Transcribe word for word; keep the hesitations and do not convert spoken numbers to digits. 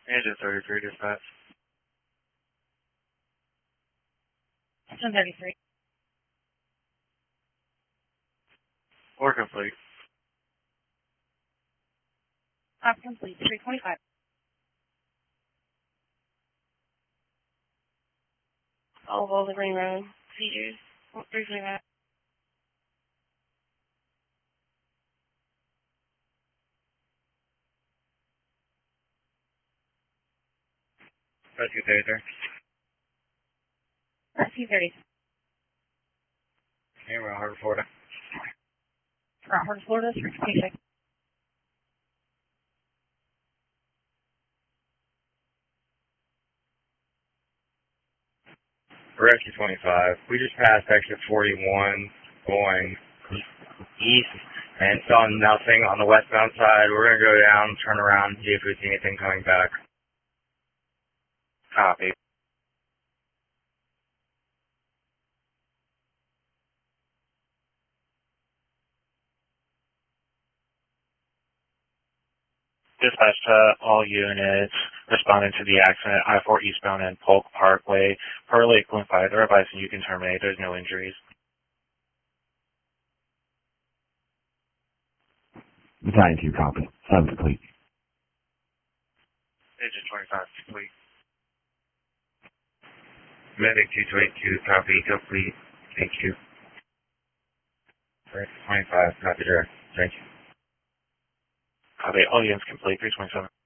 Engine thirty-three, dispatch. ten thirty-three. Or complete. Top complete, three twenty-five. All of Old Green Road. Procedures. three twenty-five. Rescue thirty-three. Rescue thirty. Hey, we're on Harbor, Florida. Rockford, Florida, three twenty-six. Rescue twenty-five. We just passed exit forty-one going east and saw nothing on the westbound side. We're going to go down, turn around, see if we see anything coming back. Copy. Dispatch to all units responding to the accident, I four eastbound and Polk Parkway, per Lakeland five. They're advising you can terminate. There's no injuries. Battalion two, copy. seven complete. Agent twenty-five, complete. Medic two twenty-two, copy, complete. Thank you. twenty-five, copy, direct. Thank you. Copy, all units complete, three twenty-seven.